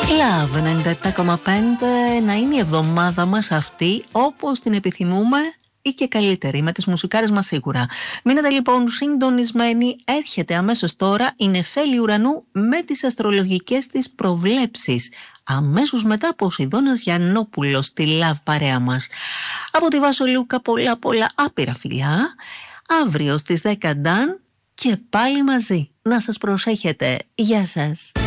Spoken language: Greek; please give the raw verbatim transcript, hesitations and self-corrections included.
Love ενενήντα επτά κόμμα πέντε, να είναι η εβδομάδα μας αυτή όπως την επιθυμούμε ή και καλύτερη, με τις μουσικάρες μας σίγουρα. Μείνετε λοιπόν συντονισμένοι, έρχεται αμέσως τώρα η Νεφέλη Ουρανού με τις αστρολογικές της προβλέψεις. Αμέσως μετά Ποσειδώνας Γιαννόπουλος στη Love παρέα μας. Από τη Βάσο Λούκα πολλά πολλά άπειρα φιλιά. Αύριο στις δέκα Νταν και πάλι μαζί. Να σας προσέχετε. Γεια σας.